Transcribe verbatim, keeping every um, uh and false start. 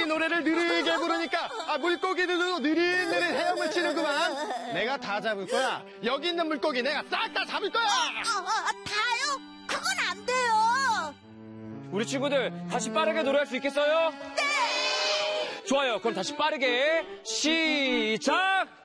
이 노래를 느리게 부르니까 아, 물고기들도 느릿느릿 헤엄을 치는구만. 내가 다 잡을 거야. 여기 있는 물고기 내가 싹 다 잡을 거야. 어, 어, 다요? 그건 안 돼요. 우리 친구들 다시 빠르게 노래할 수 있겠어요? 네! 좋아요. 그럼 다시 빠르게 시작!